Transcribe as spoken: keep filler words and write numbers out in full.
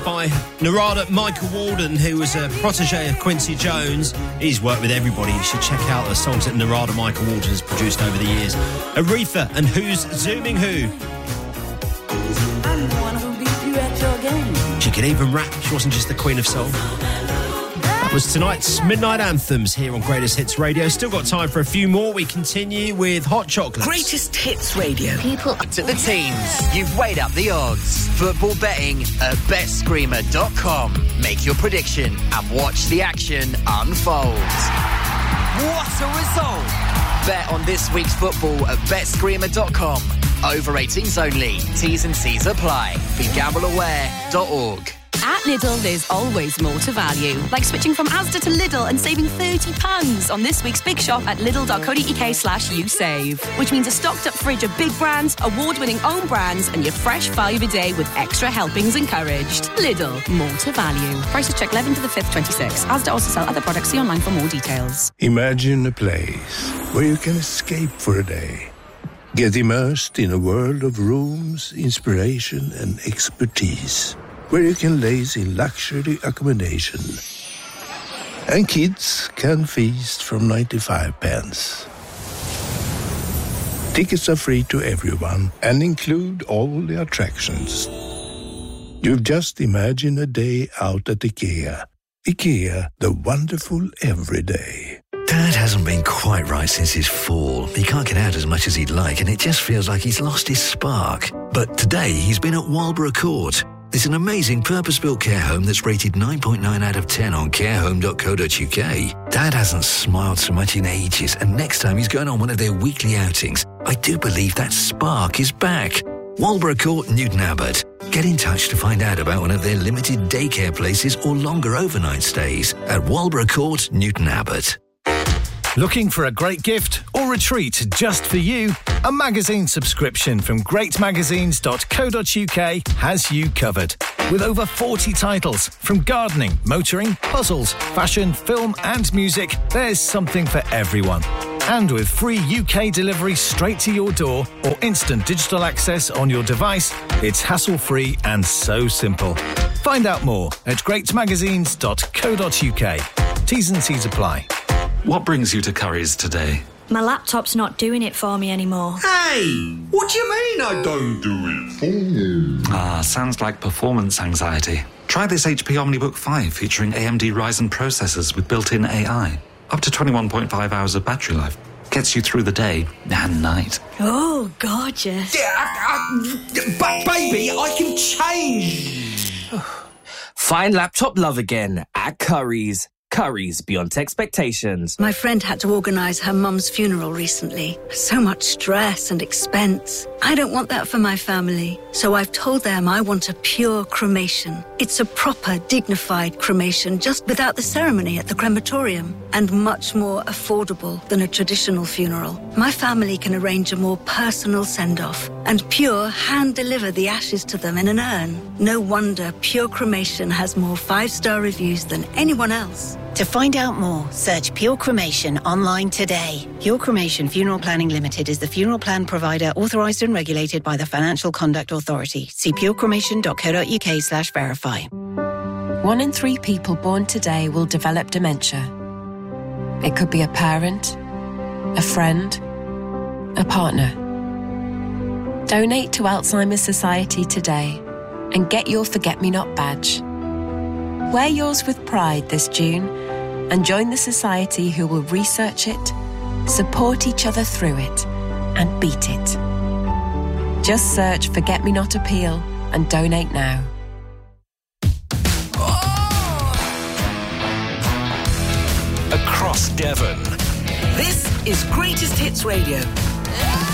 By Narada Michael Walden, who was a protege of Quincy Jones. He's worked with everybody. You should check out the songs that Narada Michael Walden has produced over the years. Aretha and Who's Zooming Who. I'm the one who beat you at your game. She could even rap. She wasn't just the queen of soul. That was tonight's Midnight Anthems here on Greatest Hits Radio. Still got time for a few more. We continue with Hot Chocolates. Greatest Hits Radio. People to the teams. You've weighed up the odds. Football betting at bet screamer dot com. Make your prediction and watch the action unfold. What a result! Bet on this week's football at bet screamer dot com. Over eighteens only. T's and C's apply. Be gamble aware dot org. At Lidl, there's always more to value. Like switching from Asda to Lidl and saving thirty pounds on this week's big shop at lidl.co.uk slash you save. Which means a stocked up fridge of big brands, award-winning own brands, and your fresh five a day with extra helpings encouraged. Lidl, more to value. Prices check eleventh to the fifth, twenty-six. Asda also sell other products. See online for more details. Imagine a place where you can escape for a day. Get immersed in a world of rooms, inspiration, and expertise. Where you can laze in luxury accommodation. And kids can feast from ninety-five pence. Tickets are free to everyone and include all the attractions. You've just imagined a day out at IKEA. IKEA, the wonderful everyday. Dad hasn't been quite right since his fall. He can't get out as much as he'd like, and it just feels like he's lost his spark. But today, he's been at Walborough Court. It's an amazing purpose-built care home that's rated nine point nine out of ten on care home dot co dot uk. Dad hasn't smiled so much in ages, and next time he's going on one of their weekly outings, I do believe that spark is back. Walborough Court, Newton Abbot. Get in touch to find out about one of their limited daycare places or longer overnight stays at Walborough Court, Newton Abbot. Looking for a great gift or a treat just for you? A magazine subscription from great magazines dot co dot uk has you covered. With over forty titles, from gardening, motoring, puzzles, fashion, film and music, there's something for everyone. And with free U K delivery straight to your door or instant digital access on your device, it's hassle-free and so simple. Find out more at great magazines dot co dot uk. T's and C's apply. What brings you to Curry's today? My laptop's not doing it for me anymore. Hey! What do you mean I don't do it for you? Ah, sounds like performance anxiety. Try this H P OmniBook five featuring A M D Ryzen processors with built-in A I. Up to twenty-one point five hours of battery life. Gets you through the day and night. Oh, gorgeous. Yeah, I, I, but baby, I can change. Find laptop love again at Curry's. Curry's beyond expectations. My friend had to organise her mum's funeral recently. So much stress and expense. I don't want that for my family. So I've told them I want a pure cremation. It's a proper, dignified cremation, just without the ceremony at the crematorium. And much more affordable than a traditional funeral. My family can arrange a more personal send-off. And Pure hand-deliver the ashes to them in an urn. No wonder Pure Cremation has more five-star reviews than anyone else. To find out more, search Pure Cremation online today. Pure Cremation Funeral Planning Limited is the funeral plan provider authorised and regulated by the Financial Conduct Authority. See pure cremation dot co dot uk slash verify. One in three people born today will develop dementia. It could be a parent, a friend, a partner. Donate to Alzheimer's Society today and get your Forget-Me-Not badge. Wear yours with pride this June and join the society who will research it, support each other through it, and beat it. Just search Forget-Me-Not Appeal and donate now. Across Devon. This is Greatest Hits Radio